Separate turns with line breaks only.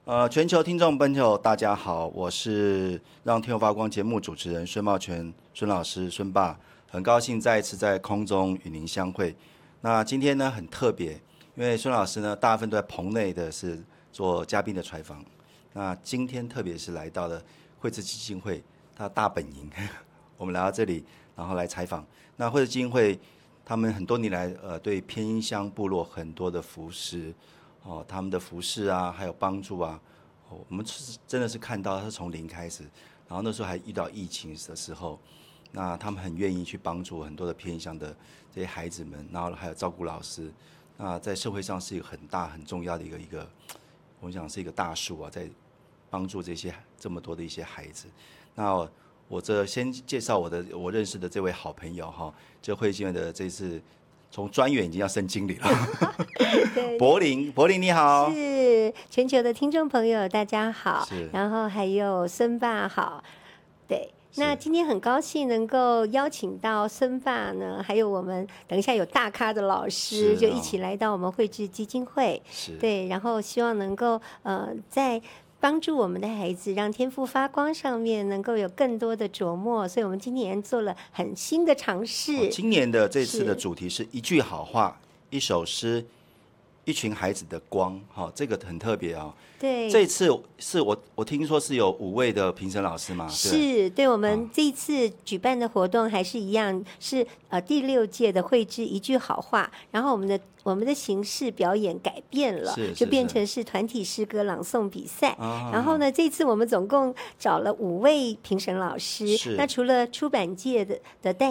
全球听众朋友，大家好，我是让天空发光节目主持人孙茂全，孙老师，孙爸，很高兴再一次在空中与您相会。那今天呢很特别，因为孙老师呢大部分都在棚内的是做嘉宾的采访，那今天特别是来到了惠智基金会它大本营，我们来到这里，然后来采访。那惠智基金会他们很多年来对偏乡部落很多的服饰。他们的服饰啊，还有帮助啊，我们真的是看到他是从零开始，然后那时候还遇到疫情的时候，那他们很愿意去帮助很多的偏乡的这些孩子们，然后还有照顾老师，那在社会上是一个很大很重要的一个，我们讲是一个大树啊，在帮助这么多的一些孩子。那我这先介绍我认识的这位好朋友哈，这惠基会的这次。从专员已经要升经理了，柏林你好，
是全球的听众朋友大家好，然后还有孙爸好，对，那今天很高兴能够邀请到孙爸呢，还有我们等一下有大咖的老师，就一起来到我们惠智基金会，对，然后希望能够在帮助我们的孩子让天赋发光上面能够有更多的琢磨，所以我们今年做了很新的尝试。
今年的这次的主题是一句好话，一首诗，一群孩子的光，这个很特别哦。
对，
这次是我听说是有5位的评审老师嘛？
是，对，我们这一次举办的活动还是一样，是第6届的惠智一句好话，然后我们的形式表演改变了，就变成是团体诗歌朗诵比赛。然后呢，这次我们总共找了5位评审老师，那除了出版界的代